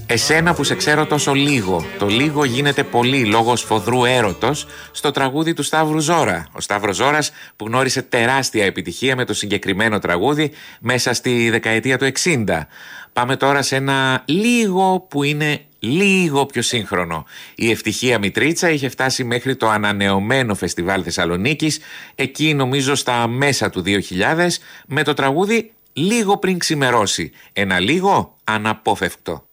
Εσένα που σε ξέρω τόσο λίγο. Το λίγο γίνεται πολύ λόγω σφοδρού έρωτος στο τραγούδι του Σταύρου Ζώρα. Ο Σταύρος Ζώρας που γνώρισε τεράστια επιτυχία με το συγκεκριμένο τραγούδι μέσα στη δεκαετία του 60. Πάμε τώρα σε ένα λίγο που είναι λίγο πιο σύγχρονο. Η Ευτυχία Μητρίτσα είχε φτάσει μέχρι το ανανεωμένο Φεστιβάλ Θεσσαλονίκης, εκεί νομίζω στα μέσα του 2000, με το τραγούδι «Λίγο πριν ξημερώσει». Ένα λίγο αναπόφευκτο.